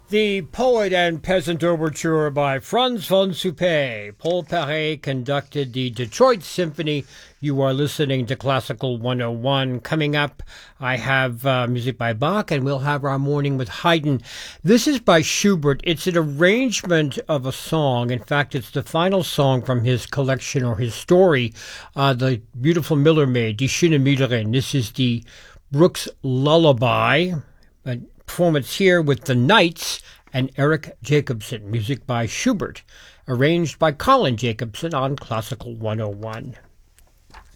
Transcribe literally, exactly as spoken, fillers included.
The Poet and Peasant Overture by Franz von Suppé. Paul Paret conducted the Detroit Symphony. You are listening to Classical one oh one. Coming up, I have uh, music by Bach, and we'll have our morning with Haydn. This is by Schubert. It's an arrangement of a song. In fact, it's the final song from his collection or his story, uh, The Beautiful Miller Maid, Die Schöne Müllerin. This is the Brooks Lullaby. A performance here with the Knights and Eric Jacobson. Music by Schubert, arranged by Colin Jacobson on Classical one oh one.